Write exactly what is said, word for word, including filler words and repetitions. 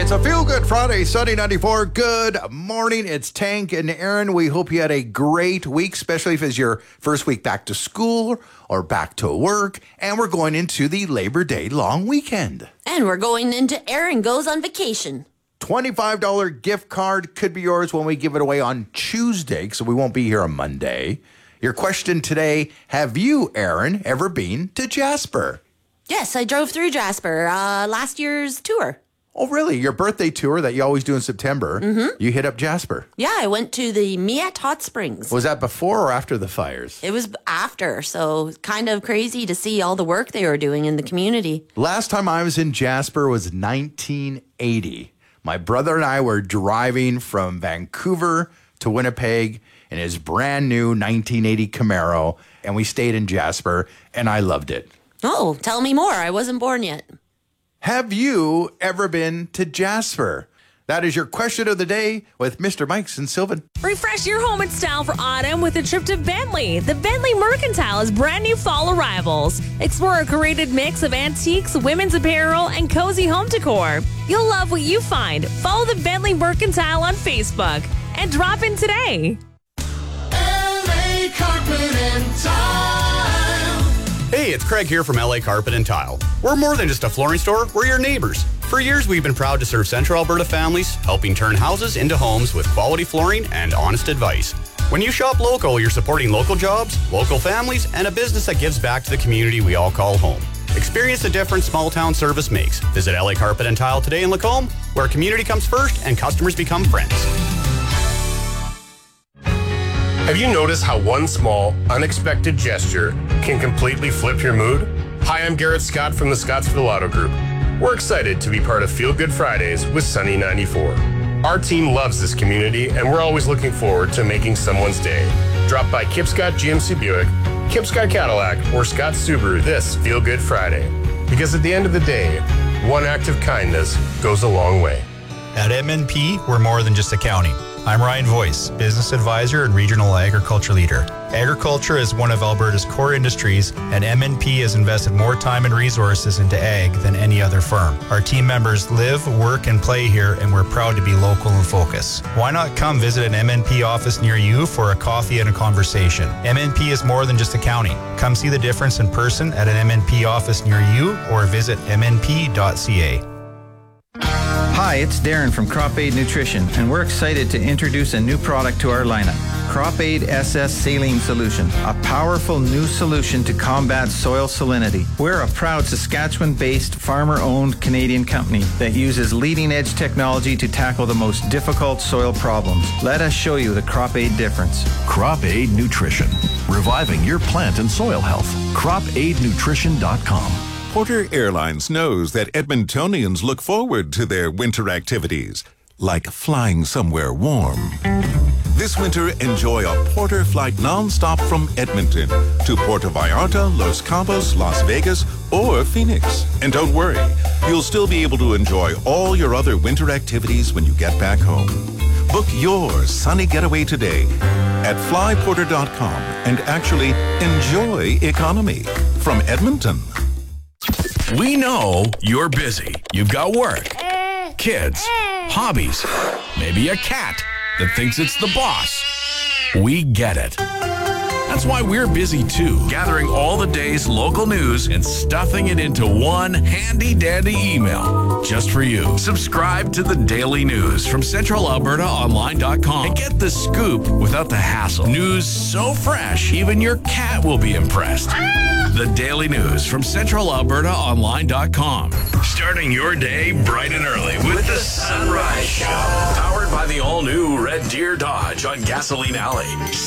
It's a Feel Good Friday, Sunday ninety-four. Good morning. It's Tank and Aaron. We hope you had a great week, especially if it's your first week back to school or back to work. And we're going into the Labor Day long weekend. And we're going into Aaron Goes on Vacation. twenty-five dollars gift card could be yours when we give it away on Tuesday, so we won't be here on Monday. Your question today, have you, Aaron, ever been to Jasper? Yes, I drove through Jasper uh, last year's tour. Oh, really? Your birthday tour that you always do in September, mm-hmm. you hit up Jasper. Yeah, I went to the Miette Hot Springs. Was that before or after the fires? It was after, so kind of crazy to see all the work they were doing in the community. Last time I was in Jasper was nineteen eighty. My brother and I were driving from Vancouver to Winnipeg in his brand new nineteen eighty Camaro, and we stayed in Jasper, and I loved it. Oh, tell me more. I wasn't born yet. Have you ever been to Jasper? That is your question of the day with Mister Mikes and Sylvan. Refresh your home in style for autumn with a trip to Bentley. The Bentley Mercantile is brand new fall arrivals. Explore a curated mix of antiques, women's apparel, and cozy home decor. You'll love what you find. Follow the Bentley Mercantile on Facebook and drop in today. L A Carpet and Tile. Hey, it's Craig here from L A Carpet and Tile. We're more than just a flooring store, we're your neighbors. For years, we've been proud to serve Central Alberta families, helping turn houses into homes with quality flooring and honest advice. When you shop local, you're supporting local jobs, local families, and a business that gives back to the community we all call home. Experience the difference small town service makes. Visit L A Carpet and Tile today in Lacombe, where community comes first and customers become friends. Have you noticed how one small, unexpected gesture can completely flip your mood? Hi, I'm Garrett Scott from the Scottsville Auto Group. We're excited to be part of Feel Good Fridays with Sunny ninety-four. Our team loves this community, and we're always looking forward to making someone's day. Drop by Kip Scott G M C Buick, Kip Scott Cadillac, or Scott Subaru this Feel Good Friday. Because at the end of the day, one act of kindness goes a long way. At M N P, we're more than just accounting. I'm Ryan Voice, Business Advisor and Regional Agriculture Leader. Agriculture is one of Alberta's core industries, and M N P has invested more time and resources into ag than any other firm. Our team members live, work, and play here, and we're proud to be local and focused. Why not come visit an M N P office near you for a coffee and a conversation? M N P is more than just accounting. Come see the difference in person at an M N P office near you or visit m n p dot c a. Hi, it's Darren from Crop Aid Nutrition, and we're excited to introduce a new product to our lineup. Crop Aid S S Saline Solution, a powerful new solution to combat soil salinity. We're a proud Saskatchewan-based, farmer-owned Canadian company that uses leading-edge technology to tackle the most difficult soil problems. Let us show you the Crop Aid difference. Crop Aid Nutrition, reviving your plant and soil health. crop aid nutrition dot com. Porter Airlines knows that Edmontonians look forward to their winter activities, like flying somewhere warm. This winter, enjoy a Porter flight nonstop from Edmonton to Puerto Vallarta, Los Cabos, Las Vegas, or Phoenix. And don't worry, you'll still be able to enjoy all your other winter activities when you get back home. Book your sunny getaway today at fly porter dot com and actually enjoy economy from Edmonton. We know you're busy. You've got work, kids, hobbies, maybe a cat that thinks it's the boss. We get it. That's why we're busy too, gathering all the day's local news and stuffing it into one handy-dandy email just for you. Subscribe to the Daily News from Central Alberta Online dot com and get the scoop without the hassle. News so fresh, even your cat will be impressed. The Daily News from Central Alberta Online dot com. Starting your day bright and early with the Sunrise Show. Powered by the all-new Red Deer Dodge on Gasoline Alley.